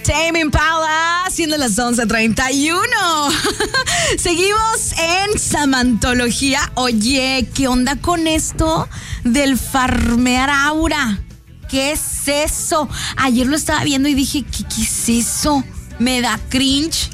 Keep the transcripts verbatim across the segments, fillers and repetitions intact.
Tame Impala, siendo las once treinta y uno. Seguimos en Samantología. Oye, ¿qué onda con esto del farmear aura? ¿Qué es eso? Ayer lo estaba viendo y dije, ¿qué, qué es eso? Me da cringe.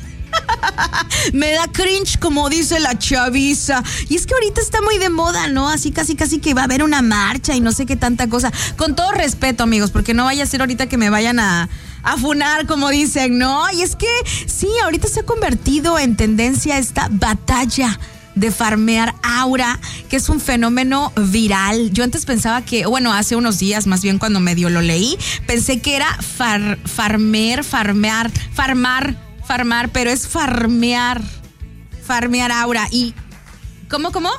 Me da cringe, como dice la chaviza. Y es que ahorita está muy de moda, ¿no? Así casi casi que va a haber una marcha y no sé qué tanta cosa. Con todo respeto, amigos, porque no vaya a ser ahorita que me vayan a, a funar, como dicen, ¿no? Y es que sí, ahorita se ha convertido en tendencia esta batalla de farmear aura, que es un fenómeno viral. Yo antes pensaba que, bueno, hace unos días, más bien cuando medio lo leí, pensé que era far, farmer, farmear, farmar, farmar, pero es farmear, farmear aura. ¿Y cómo, cómo?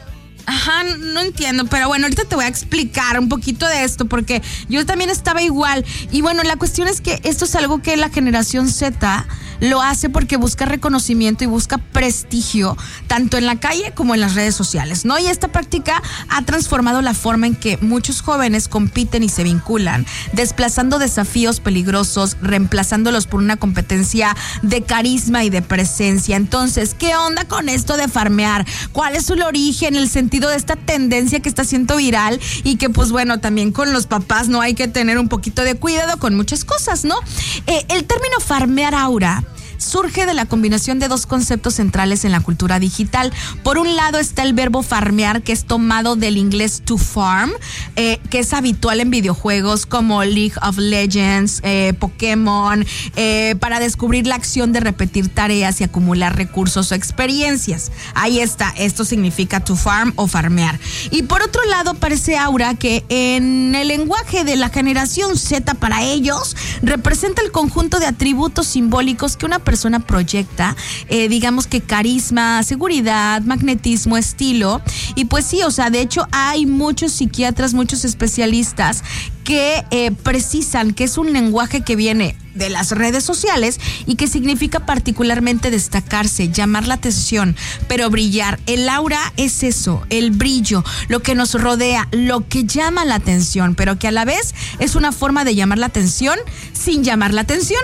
Ajá, no entiendo, pero bueno, ahorita te voy a explicar un poquito de esto porque yo también estaba igual. Y bueno, la cuestión es que esto es algo que la generación Z lo hace porque busca reconocimiento y busca prestigio tanto en la calle como en las redes sociales, ¿no? Y esta práctica ha transformado la forma en que muchos jóvenes compiten y se vinculan, desplazando desafíos peligrosos, reemplazándolos por una competencia de carisma y de presencia. Entonces, ¿qué onda con esto de farmear? ¿Cuál es su origen, el sentido de esta tendencia que está siendo viral? Y que pues bueno, también con los papás no hay que tener un poquito de cuidado con muchas cosas, ¿no? Eh, el término farmear aura surge de la combinación de dos conceptos centrales en la cultura digital. Por un lado está el verbo farmear, que es tomado del inglés to farm, eh, que es habitual en videojuegos como League of Legends, eh, Pokémon, eh, para descubrir la acción de repetir tareas y acumular recursos o experiencias. Ahí está, esto significa to farm o farmear. Y por otro lado aparece aura, que en el lenguaje de la generación Z para ellos representa el conjunto de atributos simbólicos que una persona persona proyecta, eh, digamos que carisma, seguridad, magnetismo, estilo. Y pues sí, o sea, de hecho hay muchos psiquiatras, muchos especialistas que eh, precisan que es un lenguaje que viene de las redes sociales y que significa particularmente destacarse, llamar la atención, pero brillar. El aura es eso, el brillo, lo que nos rodea, lo que llama la atención, pero que a la vez es una forma de llamar la atención sin llamar la atención.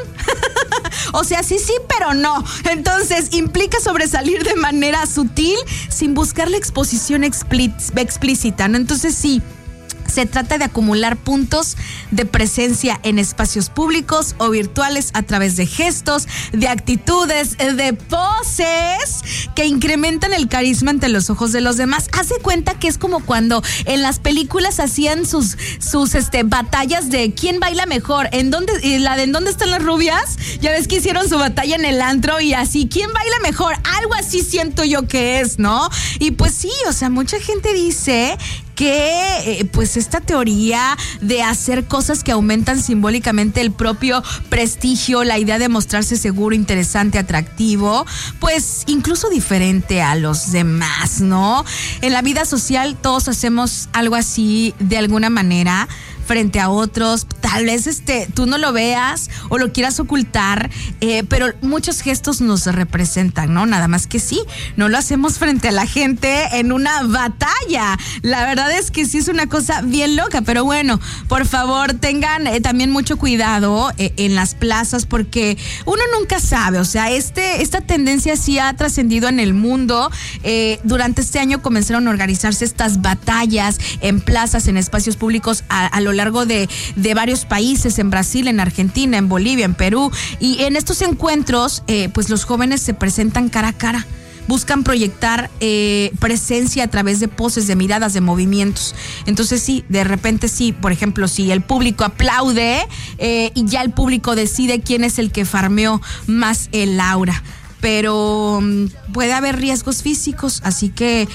O sea, sí, sí, pero no. Entonces, implica sobresalir de manera sutil sin buscar la exposición explícita, ¿no? Entonces, sí, se trata de acumular puntos de presencia en espacios públicos o virtuales a través de gestos, de actitudes, de poses que incrementan el carisma ante los ojos de los demás. Haz de cuenta que es como cuando en las películas hacían sus, sus este, batallas de quién baila mejor, en dónde, y la de en dónde están las rubias. Ya ves que hicieron su batalla en el antro y así, ¿quién baila mejor? Algo así siento yo que es, ¿no? Y pues sí, o sea, mucha gente dice que eh, pues esta teoría de hacer cosas que aumentan simbólicamente el propio prestigio, la idea de mostrarse seguro, interesante, atractivo, pues incluso diferente a los demás, ¿no? En la vida social todos hacemos algo así de alguna manera frente a otros, tal vez este tú no lo veas o lo quieras ocultar, eh, pero muchos gestos nos representan, ¿no? Nada más que sí, no lo hacemos frente a la gente en una batalla. La verdad es que sí es una cosa bien loca, pero bueno, por favor tengan eh, también mucho cuidado eh, en las plazas, porque uno nunca sabe, o sea, este esta tendencia sí ha trascendido en el mundo. Eh, durante este año comenzaron a organizarse estas batallas en plazas, en espacios públicos a, a lo largo de, de varios países, en Brasil, en Argentina, en Bolivia, en Perú. Y en estos encuentros, eh, pues los jóvenes se presentan cara a cara. Buscan proyectar eh, presencia a través de poses, de miradas, de movimientos. Entonces sí, de repente sí, por ejemplo, si el público aplaude eh, y ya el público decide quién es el que farmeó más el aura. Pero puede haber riesgos físicos, así que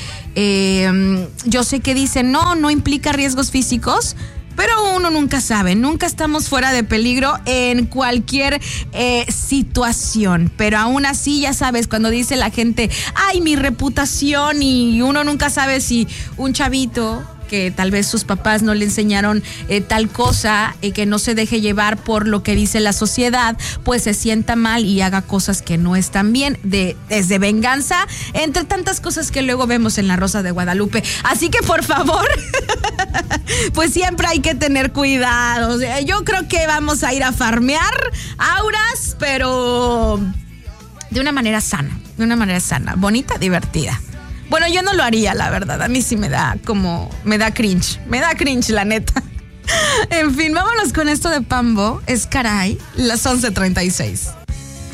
eh, yo sé que dicen, no, no implica riesgos físicos, pero uno nunca sabe, nunca estamos fuera de peligro en cualquier eh, situación. Pero aún así, ya sabes, cuando dice la gente, ay, mi reputación, y uno nunca sabe si un chavito que tal vez sus papás no le enseñaron eh, tal cosa, y eh, que no se deje llevar por lo que dice la sociedad, pues se sienta mal y haga cosas que no están bien, de, desde venganza, entre tantas cosas que luego vemos en La Rosa de Guadalupe. Así que por favor, pues siempre hay que tener cuidado. O sea, yo creo que vamos a ir a farmear auras, pero de una manera sana, de una manera sana, bonita, divertida. Bueno, yo no lo haría, la verdad. A mí sí me da como, me da cringe, me da cringe, la neta. En fin, vámonos con esto de Pambo. Es caray, las once treinta y seis.